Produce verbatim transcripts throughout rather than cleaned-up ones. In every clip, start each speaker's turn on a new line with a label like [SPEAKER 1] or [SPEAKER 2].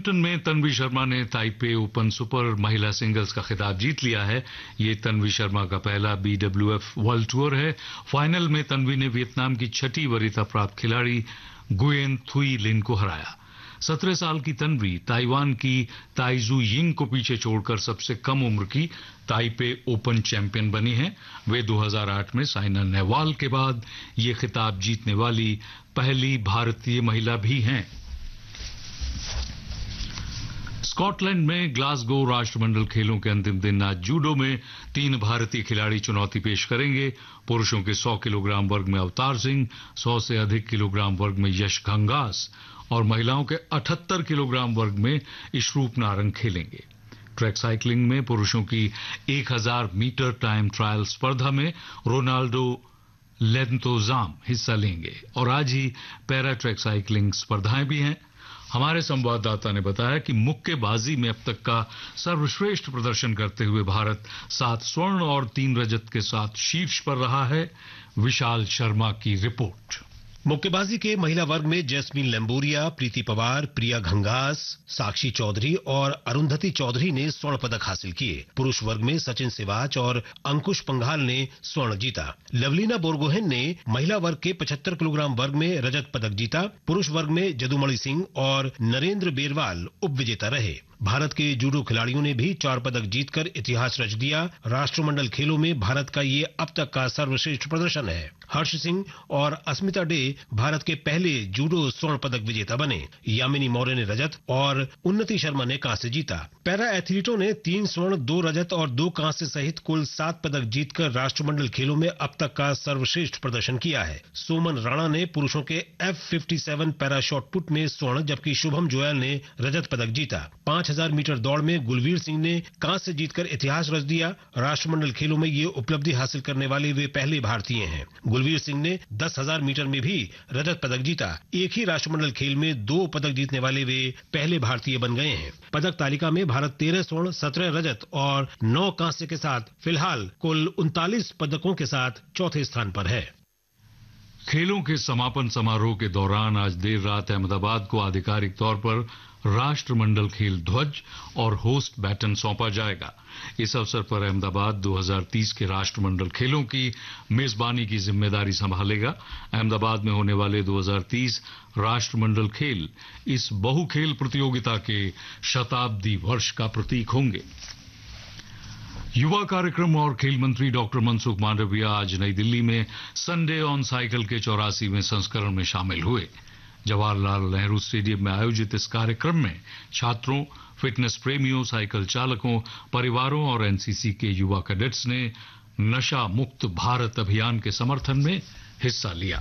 [SPEAKER 1] Badminton में तन्वी शर्मा ने Taipei open super महिला सिंगल्स का खिताब जीत लिया है। ये तन्वी शर्मा का पहला बीडब्ल्यूएफ वर्ल्ड टूर है। फाइनल में तन्वी ने वियतनाम की छठी वरीयता प्राप्त खिलाड़ी गुयेन थुई लिन को हराया। सत्रह साल की तन्वी ताइवान की ताइजू यिंग को पीछे छोड़कर सबसे कम उम्र की ताइपे ओपन चैंपियन बनी है। वे दो हज़ार आठ में साइना नेहवाल के बाद ये खिताब जीतने वाली पहली भारतीय महिला भी हैं। स्कॉटलैंड में ग्लासगो राष्ट्रमंडल खेलों के अंतिम दिन आज जूडो में तीन भारतीय खिलाड़ी चुनौती पेश करेंगे। पुरुषों के सौ किलोग्राम वर्ग में अवतार सिंह, सौ से अधिक किलोग्राम वर्ग में यश घंगास और महिलाओं के अठहत्तर किलोग्राम वर्ग में इशरूप नारंग खेलेंगे। ट्रैक साइकिलिंग में पुरुषों की एक हज़ार मीटर टाइम ट्रायल स्पर्धा में रोनाल्डो लेंतोजाम हिस्सा लेंगे और आज ही पैरा ट्रैक साइकिलिंग स्पर्धाएं भी हैं। हमारे संवाददाता ने बताया कि मुक्केबाजी में अब तक का सर्वश्रेष्ठ प्रदर्शन करते हुए भारत सात स्वर्ण और तीन रजत के साथ शीर्ष पर रहा है। विशाल शर्मा की रिपोर्ट।
[SPEAKER 2] मुक्केबाजी के महिला वर्ग में जैस्मीन लंबोरिया, प्रीति पवार, प्रिया घंगास, साक्षी चौधरी और अरुंधति चौधरी ने स्वर्ण पदक हासिल किए। पुरुष वर्ग में सचिन सिवाच और अंकुश पंघाल ने स्वर्ण जीता। लवलीना बोरगोहेन ने महिला वर्ग के पचहत्तर किलोग्राम वर्ग में रजत पदक जीता। पुरुष वर्ग में जदुमणि सिंह और नरेंद्र बेरवाल उपविजेता रहे। भारत के जूडो खिलाड़ियों ने भी चार पदक जीतकर इतिहास रच दिया। राष्ट्रमंडल खेलों में भारत का ये अब तक का सर्वश्रेष्ठ प्रदर्शन है। हर्ष सिंह और अस्मिता डे भारत के पहले जूडो स्वर्ण पदक विजेता बने। यामिनी मौर्य ने रजत और उन्नति शर्मा ने कांस्य जीता। पैरा एथलीटों ने तीन स्वर्ण, दो रजत और दो कांस्य सहित कुल सात पदक जीतकर राष्ट्रमंडल खेलों में अब तक का सर्वश्रेष्ठ प्रदर्शन किया है। सोमन राणा ने पुरुषों के एफ सत्तावन पैरा शॉटपुट में स्वर्ण जबकि शुभम जोयल ने रजत पदक जीता। पांच हजार मीटर दौड़ में गुलवीर सिंह ने कांस्य जीतकर इतिहास रच दिया। राष्ट्रमंडल खेलों में ये उपलब्धि हासिल करने वाले वे पहले भारतीय हैं। गुलवीर सिंह ने दस हजार मीटर में भी रजत पदक जीता। एक ही राष्ट्रमंडल खेल में दो पदक जीतने वाले वे पहले भारतीय बन गए हैं। पदक तालिका में भारत तेरह स्वर्ण, सत्रह रजत और नौ कांस्य के साथ फिलहाल कुल उनतालीस पदकों के साथ चौथे स्थान पर है।
[SPEAKER 1] खेलों के समापन समारोह के दौरान आज देर रात अहमदाबाद को आधिकारिक तौर पर राष्ट्रमंडल खेल ध्वज और होस्ट बैटन सौंपा जाएगा। इस अवसर पर अहमदाबाद दो हज़ार तीस के राष्ट्रमंडल खेलों की मेजबानी की जिम्मेदारी संभालेगा। अहमदाबाद में होने वाले दो हज़ार तीस राष्ट्रमंडल खेल इस बहुखेल प्रतियोगिता के शताब्दी वर्ष का प्रतीक होंगे। युवा कार्यक्रम और खेल मंत्री डॉक्टर मनसुख मांडविया आज नई दिल्ली में संडे ऑन साइकिल के चौरासीवें संस्करण में शामिल हुए। जवाहरलाल नेहरू स्टेडियम में आयोजित इस कार्यक्रम में छात्रों, फिटनेस प्रेमियों, साइकिल चालकों, परिवारों और एनसीसी के युवा कैडेट्स ने नशा मुक्त भारत अभियान के समर्थन में हिस्सा लिया।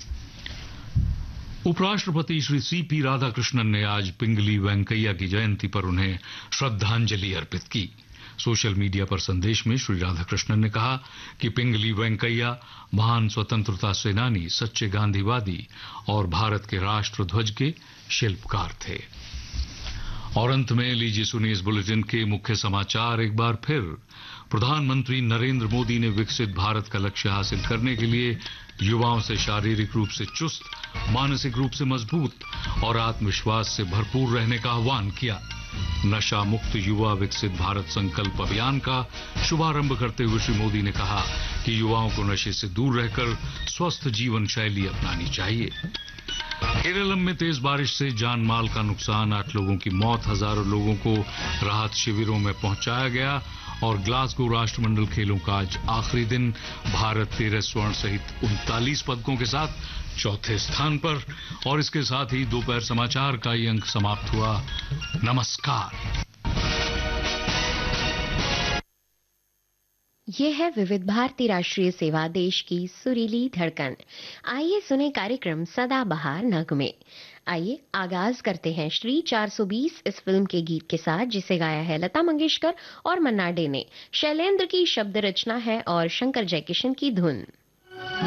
[SPEAKER 1] उपराष्ट्रपति श्री सीपी राधाकृष्णन ने आज पिंगली वेंकैया की जयंती पर उन्हें श्रद्धांजलि अर्पित की। सोशल मीडिया पर संदेश में श्री राधाकृष्णन ने कहा कि पिंगली वेंकैया महान स्वतंत्रता सेनानी, सच्चे गांधीवादी और भारत के राष्ट्र ध्वज के शिल्पकार थे। और अंत में लीजिए सुनिए इस बुलेटिन के मुख्य समाचार एक बार फिर। प्रधानमंत्री नरेंद्र मोदी ने विकसित भारत का लक्ष्य हासिल करने के लिए युवाओं से शारीरिक रूप से चुस्त, मानसिक रूप से मजबूत और आत्मविश्वास से भरपूर रहने का आह्वान किया। नशा मुक्त युवा विकसित भारत संकल्प अभियान का शुभारंभ करते हुए श्री मोदी ने कहा कि युवाओं को नशे से दूर रहकर स्वस्थ जीवन शैली अपनानी चाहिए। केरलम में तेज बारिश से जान माल का नुकसान, आठ लोगों की मौत, हजारों लोगों को राहत शिविरों में पहुंचाया गया। और ग्लासगो राष्ट्रमंडल खेलों का आज आखिरी दिन। भारत तेरह स्वर्ण सहित उनतालीस पदकों के साथ चौथे स्थान पर। और इसके साथ ही दोपहर समाचार का ये अंक समाप्त हुआ। नमस्कार।
[SPEAKER 3] ये है विविध भारती राष्ट्रीय सेवा, देश की सुरीली धड़कन। आइए सुने कार्यक्रम सदाबहार नगमे। आइए आगाज करते हैं श्री चार सौ बीस इस फिल्म के गीत के साथ, जिसे गाया है लता मंगेशकर और मन्ना डे ने। शैलेंद्र की शब्द रचना है और शंकर जयकिशन की धुन।